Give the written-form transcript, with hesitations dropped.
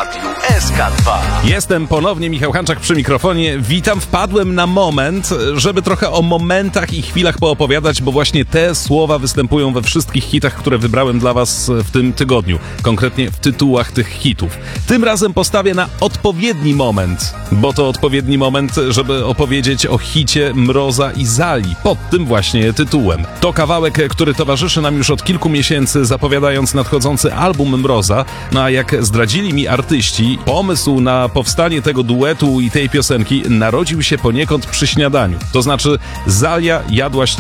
Radiu SK2. Jestem ponownie Michał Hanczak przy mikrofonie. Witam, wpadłem na moment, żeby trochę o momentach i chwilach poopowiadać, bo właśnie te słowa występują we wszystkich hitach, które wybrałem dla was w tym tygodniu. Konkretnie w tytułach tych hitów. Tym razem postawię na odpowiedni moment, bo to odpowiedni moment, żeby opowiedzieć o hicie Mroza i Zali pod tym właśnie tytułem. To kawałek, który towarzyszy nam już od kilku miesięcy, zapowiadając nadchodzący album Mroza. No a jak zdradzili mi artyści, pomysł na powstanie tego duetu i tej piosenki narodził się poniekąd przy śniadaniu. To znaczy Zalia jadła